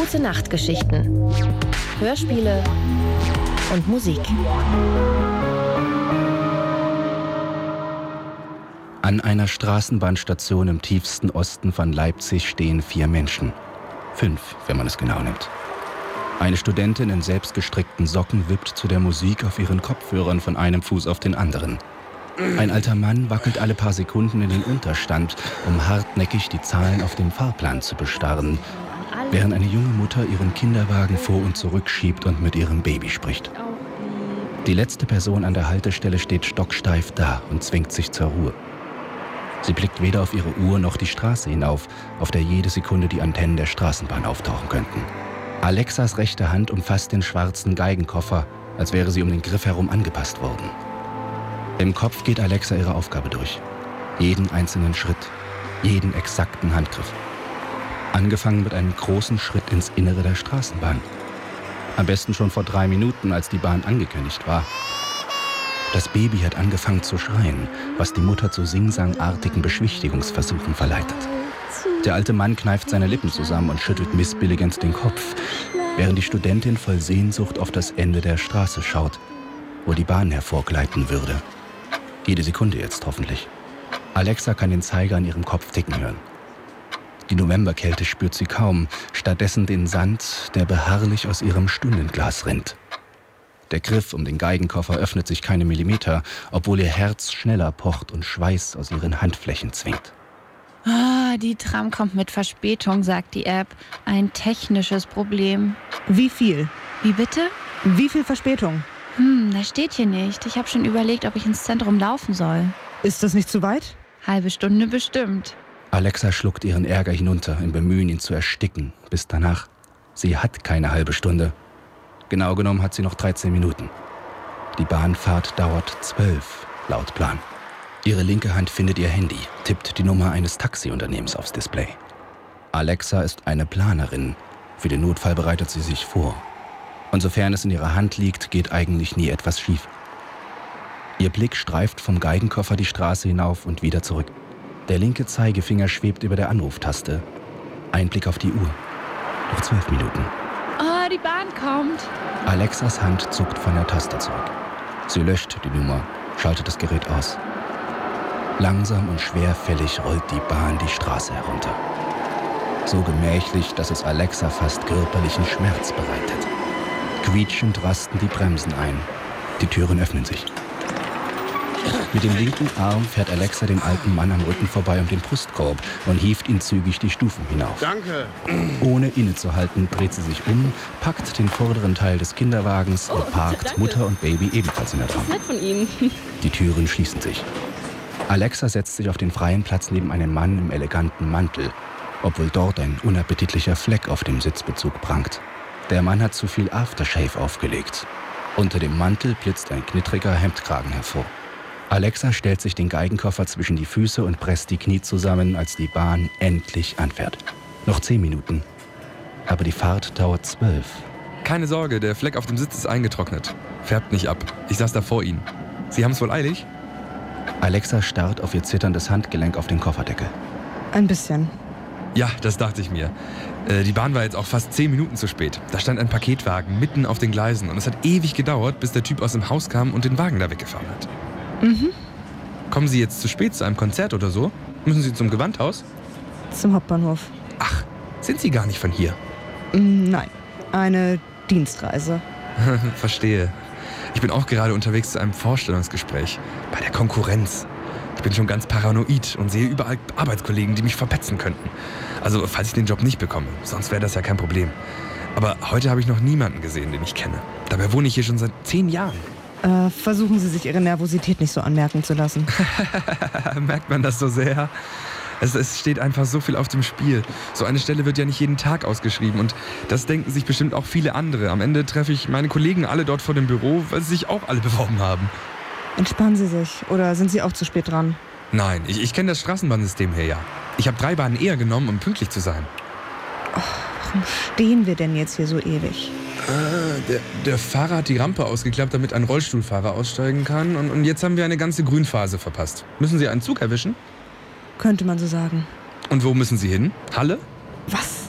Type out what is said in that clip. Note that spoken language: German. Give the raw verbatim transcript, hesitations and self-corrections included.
Gute-Nacht-Geschichten, Hörspiele und Musik. An einer Straßenbahnstation im tiefsten Osten von Leipzig stehen vier Menschen. Fünf, wenn man es genau nimmt. Eine Studentin in selbstgestrickten Socken wippt zu der Musik auf ihren Kopfhörern von einem Fuß auf den anderen. Ein alter Mann wackelt alle paar Sekunden in den Unterstand, um hartnäckig die Zahlen auf dem Fahrplan zu bestarren, während eine junge Mutter ihren Kinderwagen vor und zurück schiebt und mit ihrem Baby spricht. Die letzte Person an der Haltestelle steht stocksteif da und zwingt sich zur Ruhe. Sie blickt weder auf ihre Uhr noch die Straße hinauf, auf der jede Sekunde die Antennen der Straßenbahn auftauchen könnten. Alexas rechte Hand umfasst den schwarzen Geigenkoffer, als wäre sie um den Griff herum angepasst worden. Im Kopf geht Alexa ihre Aufgabe durch. Jeden einzelnen Schritt, jeden exakten Handgriff. Angefangen mit einem großen Schritt ins Innere der Straßenbahn. Am besten schon vor drei Minuten, als die Bahn angekündigt war. Das Baby hat angefangen zu schreien, was die Mutter zu singsangartigen Beschwichtigungsversuchen verleitet. Der alte Mann kneift seine Lippen zusammen und schüttelt missbilligend den Kopf, während die Studentin voll Sehnsucht auf das Ende der Straße schaut, wo die Bahn hervorgleiten würde. Jede Sekunde jetzt hoffentlich. Alexa kann den Zeiger an ihrem Kopf ticken hören. Die Novemberkälte spürt sie kaum, stattdessen den Sand, der beharrlich aus ihrem Stundenglas rinnt. Der Griff um den Geigenkoffer öffnet sich keine Millimeter, obwohl ihr Herz schneller pocht und Schweiß aus ihren Handflächen zwingt. Ah, die Tram kommt mit Verspätung, sagt die App. Ein technisches Problem. Wie viel? Wie bitte? Wie viel Verspätung? Hm, das steht hier nicht. Ich habe schon überlegt, ob ich ins Zentrum laufen soll. Ist das nicht zu weit? Halbe Stunde bestimmt. Alexa schluckt ihren Ärger hinunter, im Bemühen, ihn zu ersticken, bis danach. Sie hat keine halbe Stunde. Genau genommen hat sie noch dreizehn Minuten. Die Bahnfahrt dauert zwölf, laut Plan. Ihre linke Hand findet ihr Handy, tippt die Nummer eines Taxiunternehmens aufs Display. Alexa ist eine Planerin. Für den Notfall bereitet sie sich vor. Und sofern es in ihrer Hand liegt, geht eigentlich nie etwas schief. Ihr Blick streift vom Geigenkoffer die Straße hinauf und wieder zurück. Der linke Zeigefinger schwebt über der Anruftaste. Ein Blick auf die Uhr. Noch zwölf Minuten. Oh, die Bahn kommt. Alexas Hand zuckt von der Taste zurück. Sie löscht die Nummer, schaltet das Gerät aus. Langsam und schwerfällig rollt die Bahn die Straße herunter. So gemächlich, dass es Alexa fast körperlichen Schmerz bereitet. Quietschend rasten die Bremsen ein. Die Türen öffnen sich. Mit dem linken Arm fährt Alexa dem alten Mann am Rücken vorbei um den Brustkorb und hieft ihn zügig die Stufen hinauf. Danke. Ohne innezuhalten dreht sie sich um, packt den vorderen Teil des Kinderwagens und Oh, parkt danke. Mutter und Baby ebenfalls in der Tram. Nett von Ihnen. Die Türen schließen sich. Alexa setzt sich auf den freien Platz neben einem Mann im eleganten Mantel, obwohl dort ein unappetitlicher Fleck auf dem Sitzbezug prangt. Der Mann hat zu viel Aftershave aufgelegt. Unter dem Mantel blitzt ein knittriger Hemdkragen hervor. Alexa stellt sich den Geigenkoffer zwischen die Füße und presst die Knie zusammen, als die Bahn endlich anfährt. Noch zehn Minuten. Aber die Fahrt dauert zwölf. Keine Sorge, der Fleck auf dem Sitz ist eingetrocknet. Färbt nicht ab. Ich saß da vor Ihnen. Sie haben es wohl eilig? Alexa starrt auf ihr zitterndes Handgelenk auf den Kofferdeckel. Ein bisschen. Ja, das dachte ich mir. Äh, die Bahn war jetzt auch fast zehn Minuten zu spät. Da stand ein Paketwagen mitten auf den Gleisen und es hat ewig gedauert, bis der Typ aus dem Haus kam und den Wagen da weggefahren hat. Mhm. Kommen Sie jetzt zu spät zu einem Konzert oder so? Müssen Sie zum Gewandhaus? Zum Hauptbahnhof. Ach, sind Sie gar nicht von hier? Mm, Nein, eine Dienstreise. Verstehe. Ich bin auch gerade unterwegs zu einem Vorstellungsgespräch. Bei der Konkurrenz. Ich bin schon ganz paranoid und sehe überall Arbeitskollegen, die mich verpetzen könnten. Also, falls ich den Job nicht bekomme. Sonst wäre das ja kein Problem. Aber heute habe ich noch niemanden gesehen, den ich kenne. Dabei wohne ich hier schon seit zehn Jahren. Äh, versuchen Sie sich Ihre Nervosität nicht so anmerken zu lassen. Merkt man das so sehr? Es, es steht einfach so viel auf dem Spiel. So eine Stelle wird ja nicht jeden Tag ausgeschrieben. Und das denken sich bestimmt auch viele andere. Am Ende treffe ich meine Kollegen alle dort vor dem Büro, weil sie sich auch alle beworben haben. Entspannen Sie sich. Oder sind Sie auch zu spät dran? Nein, ich, ich kenne das Straßenbahnsystem hier ja. Ich habe drei Bahnen eher genommen, um pünktlich zu sein. Warum stehen wir denn jetzt hier so ewig? Ah, der, der Fahrer hat die Rampe ausgeklappt, damit ein Rollstuhlfahrer aussteigen kann. Und, und jetzt haben wir eine ganze Grünphase verpasst. Müssen Sie einen Zug erwischen? Könnte man so sagen. Und wo müssen Sie hin? Halle? Was?